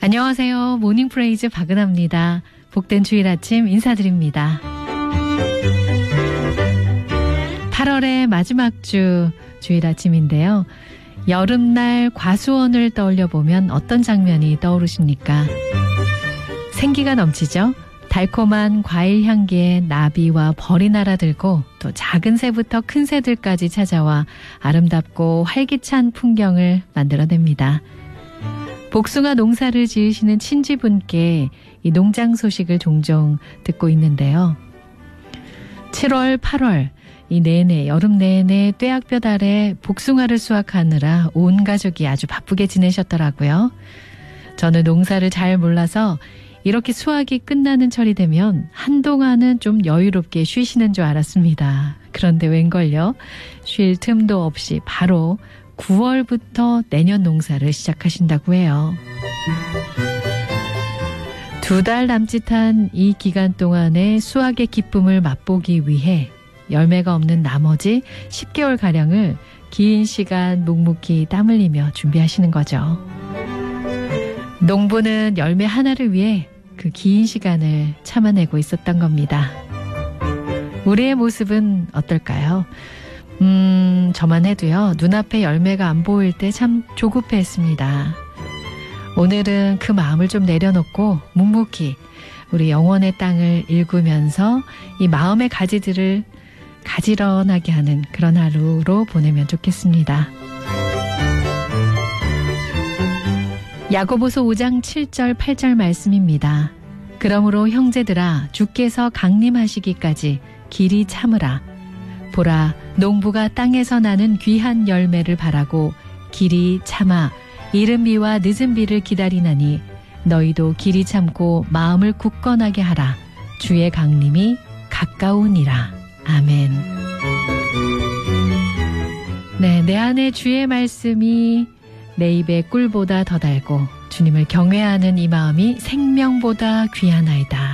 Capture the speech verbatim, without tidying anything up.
안녕하세요. 모닝프레이즈 박은하입니다. 복된 주일 아침 인사드립니다. 팔월의 마지막 주 주일 아침인데요. 여름날 과수원을 떠올려보면 어떤 장면이 떠오르십니까? 생기가 넘치죠? 달콤한 과일 향기에 나비와 벌이 날아들고 또 작은 새부터 큰 새들까지 찾아와 아름답고 활기찬 풍경을 만들어냅니다. 복숭아 농사를 지으시는 친지분께 이 농장 소식을 종종 듣고 있는데요. 칠월, 팔월 이 내내 여름 내내 뙤약볕 아래 복숭아를 수확하느라 온 가족이 아주 바쁘게 지내셨더라고요. 저는 농사를 잘 몰라서 이렇게 수확이 끝나는 철이 되면 한동안은 좀 여유롭게 쉬시는 줄 알았습니다. 그런데 웬걸요? 쉴 틈도 없이 바로 구월부터 내년 농사를 시작하신다고 해요. 두 달 남짓한 이 기간 동안의 수확의 기쁨을 맛보기 위해 열매가 없는 나머지 십 개월가량을 긴 시간 묵묵히 땀 흘리며 준비하시는 거죠. 농부는 열매 하나를 위해 그 긴 시간을 참아내고 있었던 겁니다. 우리의 모습은 어떨까요? 음, 저만 해도요, 눈앞에 열매가 안 보일 때 참 조급해했습니다. 오늘은 그 마음을 좀 내려놓고 묵묵히 우리 영혼의 땅을 일구면서 이 마음의 가지들을 가지런하게 하는 그런 하루로 보내면 좋겠습니다. 야고보서 오 장 칠 절 팔 절 말씀입니다. 그러므로 형제들아 주께서 강림하시기까지 길이 참으라. 보라 농부가 땅에서 나는 귀한 열매를 바라고 길이 참아 이른 비와 늦은 비를 기다리나니 너희도 길이 참고 마음을 굳건하게 하라. 주의 강림이 가까우니라. 아멘. 네, 내 안에 주의 말씀이 내 입에 꿀보다 더 달고 주님을 경외하는 이 마음이 생명보다 귀하나이다.